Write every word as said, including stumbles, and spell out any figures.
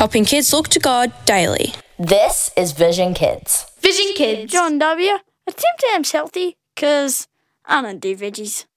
helping kids look to God daily. This is Vision Kids. Vision Kids. John W. I attempt to am healthy because I don't do veggies.